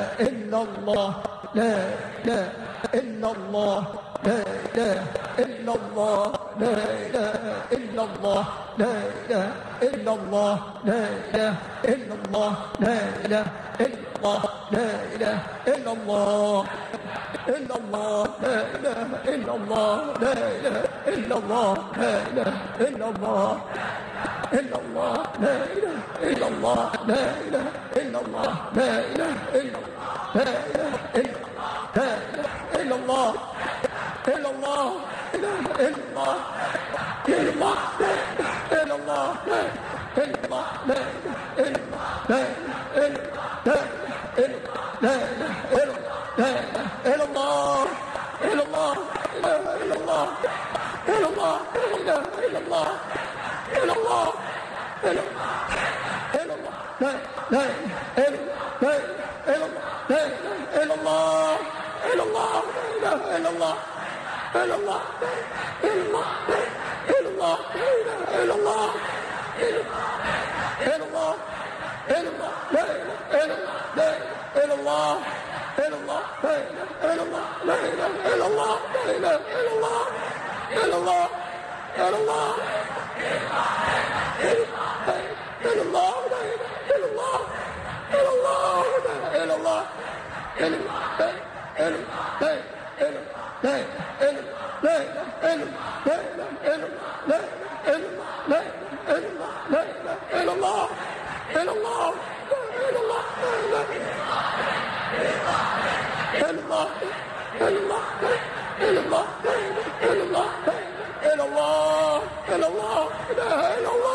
إلا الله لا إله إلا الله لا إله إلا الله لا إله إلا الله لا إله إلا الله لا إله إلا الله لا إله إلا الله لا إله إلا الله إلا الله لا إله إلا الله لا إله إلا الله لا إله إلا الله إلا الله لا إله إلا الله لا إله إلا الله لا إله إلا الله لا إله إلا الله إلا الله إلا الله إلا الله إلا الله إلا الله لا إله إلا الله إلا الله لا إله إلا الله إلا الله إلا الله إلا الله إلا الله لا لا إلا إلا الله إلا الله لا إلا الله إلا الله إلا الله إلا الله إلا الله إلا الله إلا الله لا إله إلا الله إلا الله لا إله إلا الله لا إله إلا الله لا إله إلا الله إلا الله إلا الله إلا الله لا إله إلا الله إلا الله لا إلا الله إلا الله إلا الله إلا الله